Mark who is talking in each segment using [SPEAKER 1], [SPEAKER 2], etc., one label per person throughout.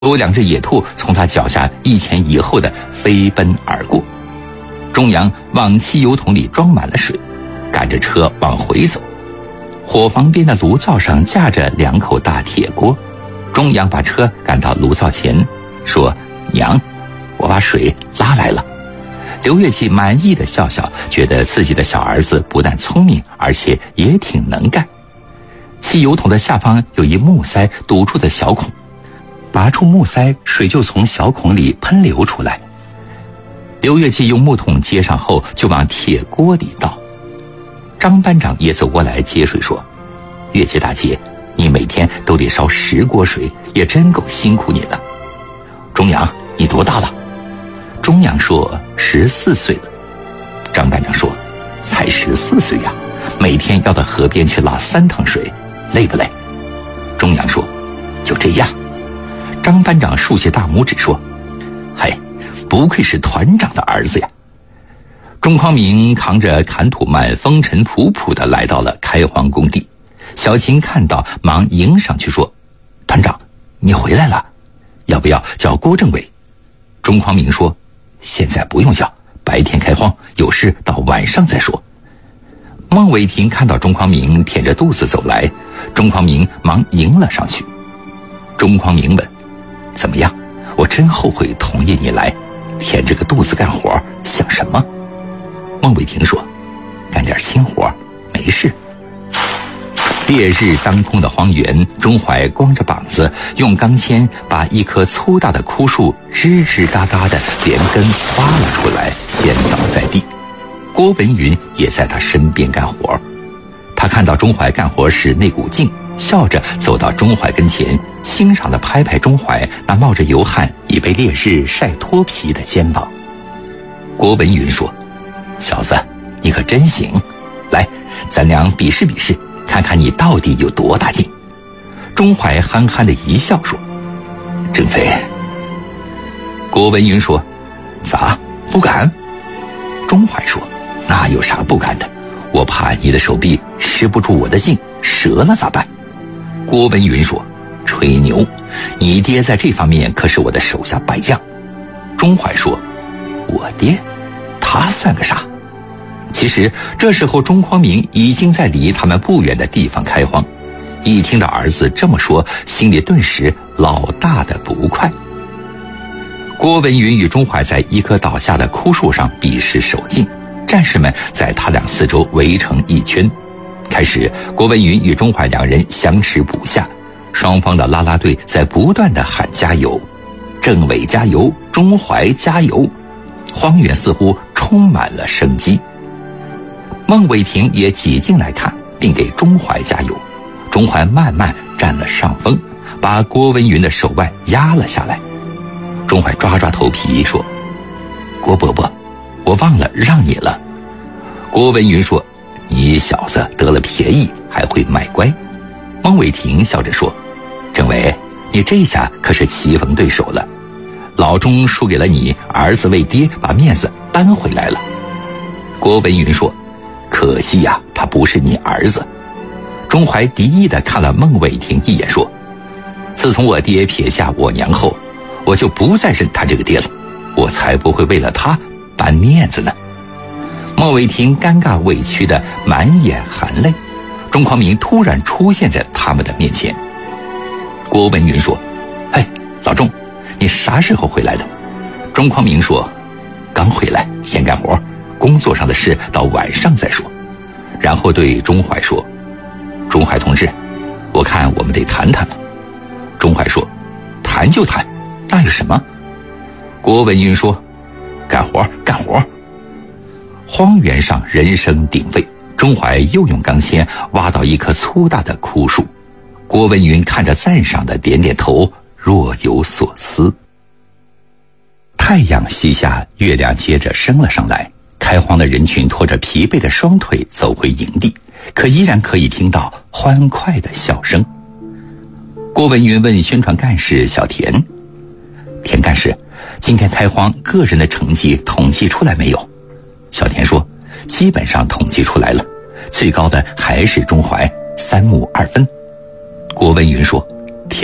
[SPEAKER 1] 有2只野兔从他脚下一前一后的飞奔而过。钟阳往汽油桶里装满了水，赶着车往回走。火房边的炉灶上架着2口大铁锅，钟阳把车赶到炉灶前，说：“娘，我把水拉来了。”刘月季满意的笑笑，觉得自己的小儿子不但聪明，而且也挺能干。汽油桶的下方有一木塞堵住的小孔，拔出木塞，水就从小孔里喷流出来。刘月季用木桶接上后，就往铁锅里倒。张班长也走过来接水，说：“月季大姐，你每天都得烧10锅水，也真够辛苦你的。”钟阳，你多大了？钟阳说：“14岁了。”张班长说：“才14岁呀，每天要到河边去拉3趟水，累不累？”钟阳说：“就这样。”张班长竖起大拇指说：“嘿，不愧是团长的儿子呀。”钟匡明扛着砍土曼风尘仆仆地来到了开荒工地。小秦看到，忙迎上去说：“团长，你回来了，要不要叫郭政委？”钟匡明说：“现在不用叫，白天开荒，有事到晚上再说。”孟伟霆看到钟匡明腆着肚子走来，钟匡明忙迎了上去。钟匡明问：“怎么样？我真后悔同意你来，腆着个肚子干活，想什么？”孟伟霆说：“干点轻活，没事。”烈日当空的荒原，钟怀光着膀子，用钢钎把一棵粗大的枯树吱吱喳喳的连根挖了出来，陷倒在地。郭文云也在他身边干活。他看到钟怀干活时那股劲，笑着走到钟怀跟前，欣赏地拍拍钟怀那冒着油汗、已被烈日晒脱皮的肩膀。郭文云说：“小子，你可真行，来，咱俩比试比试，看看你到底有多大劲。”钟怀憨憨的一笑说：“郑飞。”郭文云说：“咋，不敢？”钟怀说：“那有啥不敢的？我怕你的手臂持不住我的劲，折了咋办？”郭文云说：“吹牛，你爹在这方面可是我的手下败将。”钟怀说：“我爹？他算个啥？”其实这时候钟匡明已经在离他们不远的地方开荒，一听到儿子这么说，心里顿时老大的不快。郭文云与钟怀在一棵倒下的枯树上比试手劲，战士们在他俩四周围成一圈。开始，郭文云与钟怀2人相持不下，双方的啦啦队在不断地喊加油，政委加油，钟怀加油，荒原似乎充满了生机。孟伟霆也挤进来看，并给钟怀加油。钟怀慢慢占了上风，把郭文云的手腕压了下来。钟怀抓抓头皮说：“郭伯伯，我忘了让你了。”郭文云说：“你小子得了便宜还会卖乖。”孟伟霆笑着说：“政委，你这下可是棋逢对手了，老钟输给了你，儿子为爹把面子扳回来了。”郭文云说：“可惜呀，他不是你儿子。”钟怀敌意地看了孟伟霆一眼说：“自从我爹撇下我娘后，我就不再认他这个爹了，我才不会为了他扳面子呢。”孟伟霆尴尬委屈的满眼含泪。钟匡明突然出现在他们的面前。郭文云说：“嘿，老钟，你啥时候回来的？”钟匡明说：“刚回来，先干活，工作上的事到晚上再说。”然后对钟怀说：“钟怀同志，我看我们得谈谈了。”钟怀说：“谈就谈，那有什么？”郭文云说：“干活，干活。”荒原上人声鼎沸，钟怀又用钢钎挖到一棵粗大的枯树。郭文云看着赞赏的点点头，若有所思。太阳西下，月亮接着升了上来。开荒的人群拖着疲惫的双腿走回营地，可依然可以听到欢快的笑声。郭文云问宣传干事小田：“田干事，今天开荒个人的成绩统计出来没有？”小田说：“基本上统计出来了，最高的还是钟怀，3亩2分。”郭文云说：“天哪，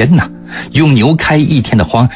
[SPEAKER 1] 用牛开一天的荒，